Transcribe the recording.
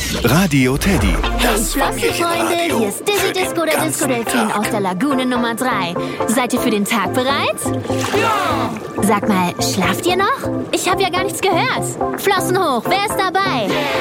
Radio Teddy. Das Flossi-Freunde, hier ist Dizzy Disco, der Disco-Delfin aus der Lagune Nummer 3. Seid ihr für den Tag bereit? Ja! Sag mal, schlaft ihr noch? Ich habe ja gar nichts gehört. Flossen hoch, wer ist dabei?